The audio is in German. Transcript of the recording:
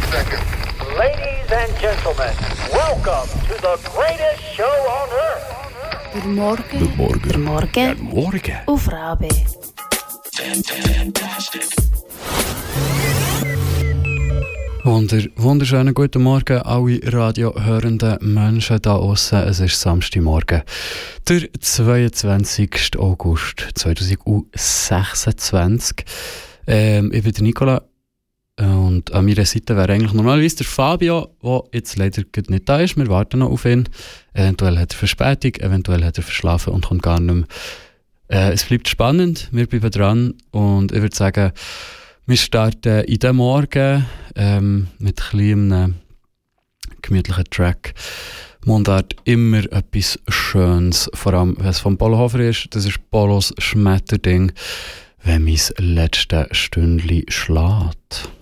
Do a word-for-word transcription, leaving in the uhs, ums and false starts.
seconds. Ladies and gentlemen, welcome to the greatest show on earth. Guten Morgen. Guten Morgen. Guten Morgen. Guten Morgen. Auf Rabe. Wunder, wunderschönen guten Morgen, alle radiohörenden Menschen da aussen. Es ist Samstagmorgen, der zweiundzwanzigster August zweitausendsechsundzwanzig. Ähm, ich bin der Nicola und an meiner Seite wäre eigentlich normalerweise der Fabio, der jetzt leider nicht da ist. Wir warten noch auf ihn. Eventuell hat er Verspätung, eventuell hat er verschlafen und kommt gar nicht mehr. Äh, es bleibt spannend, wir bleiben dran und ich würde sagen, wir starten in den Morgen ähm, mit einem gemütlichen Track. Mundart immer etwas Schönes, vor allem wenn es von Polo Hofer ist. Das ist Polos Schmetterding, wenn mein letztes Stündchen schlägt.